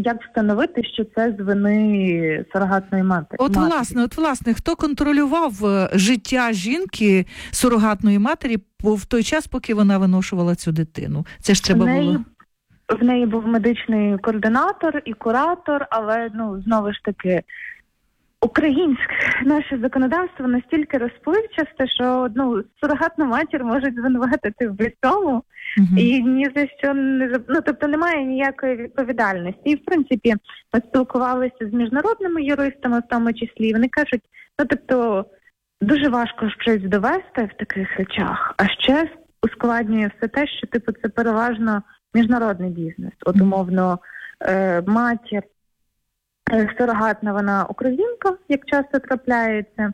як встановити, що це з вини сурогатної матері? Власне, хто контролював життя жінки, сурогатної матері, в той час, поки вона виношувала цю дитину? Це ж треба було... В неї був медичний координатор і куратор, але, знову ж таки, українське наше законодавство настільки розпливчасте, що сурогатну матір можуть звинуватити в цьому, і ні за що тобто немає ніякої відповідальності. І, в принципі, ми спілкувалися з міжнародними юристами, в тому числі, і вони кажуть, дуже важко щось довести в таких речах, а ще ускладнює все те, що, це переважно міжнародний бізнес. От, умовно, матір сурогатна, вона українка, як часто трапляється.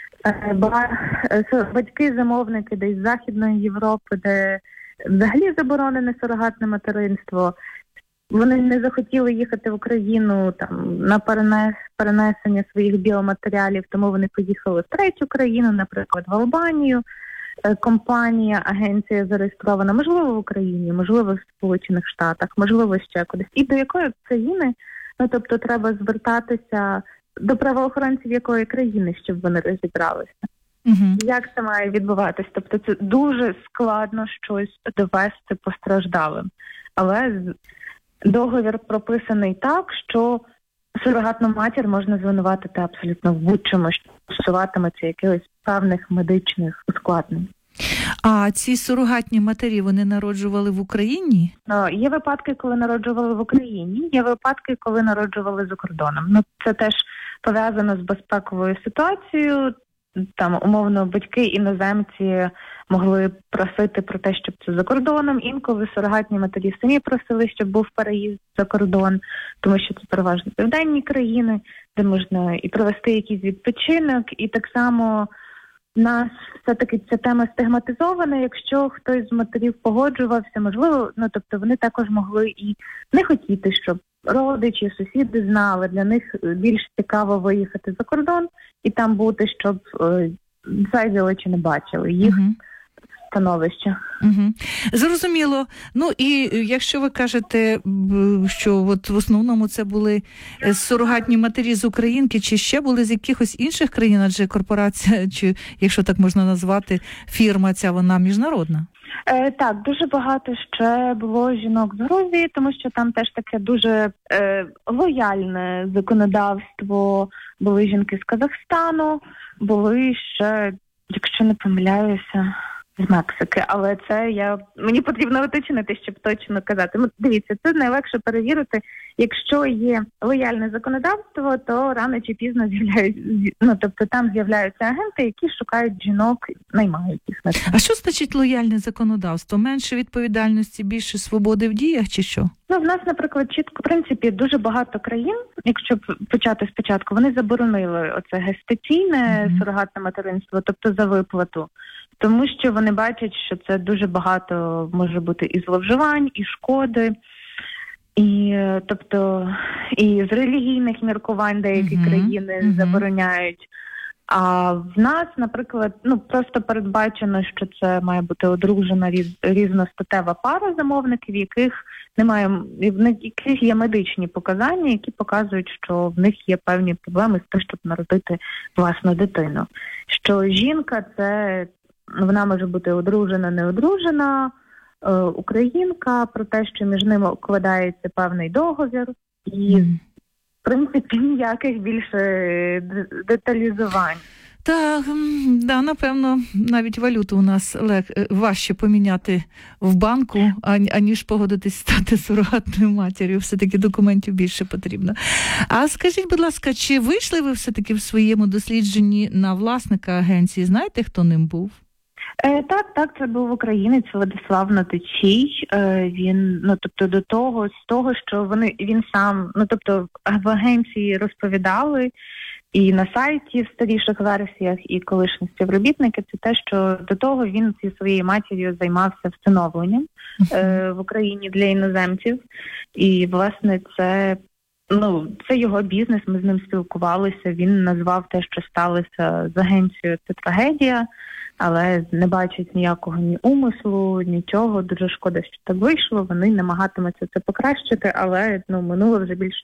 Батьки-замовники десь з Західної Європи, де взагалі заборонене сурогатне материнство. Вони не захотіли їхати в Україну на перенесення своїх біоматеріалів, тому вони поїхали в третю країну, наприклад, в Албанію. Компанія, агенція зареєстрована, можливо, в Україні, можливо, в Сполучених Штатах, можливо, ще кудись. І до якої країни, треба звертатися до правоохоронців якої країни, щоб вони розібралися. Як це має відбуватись? Тобто це дуже складно щось довести постраждалим. Але договір прописаний так, що сурогатну матір можна звинуватити абсолютно в будь-чому, що стосуватиметься якихось певних медичних ускладнень. А ці сурогатні матері, вони народжували в Україні? Є випадки, коли народжували в Україні, є випадки, коли народжували за кордоном. Це теж пов'язано з безпековою ситуацією. Умовно, батьки-іноземці могли просити про те, щоб це за кордоном. Інколи сурогатні матері самі просили, щоб був переїзд за кордон, тому що це переважно південні країни, де можна і провести якийсь відпочинок, і так само в нас все-таки ця тема стигматизована. Якщо хтось з матерів погоджувався, можливо, вони також могли і не хотіти, щоб родичі, сусіди знали. Для них більш цікаво виїхати за кордон і там бути, щоб зайві чи не бачили їх становище. Зрозуміло. І якщо ви кажете, що от в основному це були сурогатні матері з Українки, чи ще були з якихось інших країн, адже корпорація, чи, якщо так можна назвати, фірма ця, вона міжнародна? Так, дуже багато ще було жінок з Грузії, тому що там теж таке дуже лояльне законодавство. Були жінки з Казахстану, були ще, якщо не помиляюся, з Мексики. Але це мені потрібно уточнити, щоб точно казати. Дивіться, це найлегше перевірити. Якщо є лояльне законодавство, то рано чи пізно там з'являються агенти, які шукають жінок, наймають їх на це. А що значить лояльне законодавство? Менше відповідальності, більше свободи в діях чи що? В нас, наприклад, чітко, в принципі, дуже багато країн, якщо почати спочатку, вони заборонили оце гестаційне сурогатне материнство, тобто за виплату. Тому що вони бачать, що це дуже багато може бути і зловживань, і шкоди, і з релігійних міркувань деякі країни забороняють. А в нас, наприклад, просто передбачено, що це має бути одружена різностатева пара замовників, в яких є медичні показання, які показують, що в них є певні проблеми з тим, щоб народити власну дитину. Що жінка вона може бути одружена, не одружена, українка, про те, що між ними укладається певний договір, і, в принципі, ніяких більше деталізувань. Так, напевно, навіть валюту у нас важче поміняти в банку, аніж погодитись стати сурогатною матір'ю. Все-таки документів більше потрібно. А скажіть, будь ласка, чи вийшли ви все-таки в своєму дослідженні на власника агенції? Знаєте, хто ним був? Так, це був українець Владислав Наточій. Він, до того, з того, що він сам, в агенції розповідали, і на сайті в старіших версіях, і колишні співробітники, це те, що до того він зі своєю матір'ю займався всиновленням в Україні для іноземців. І, власне, це його бізнес, ми з ним спілкувалися, він назвав те, що сталося з агенцією, це трагедія, але не бачить ніякого ні умислу, нічого, дуже шкода, що так вийшло, вони намагатимуться це покращити, але минуло вже більше